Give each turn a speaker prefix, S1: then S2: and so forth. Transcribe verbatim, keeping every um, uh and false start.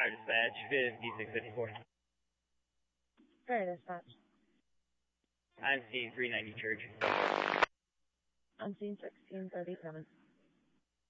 S1: Fire dispatch, fifty-six fifty-four.
S2: Fire dispatch.
S1: I'm seeing three ninety Church.
S2: I'm seeing sixteen thirty-seven.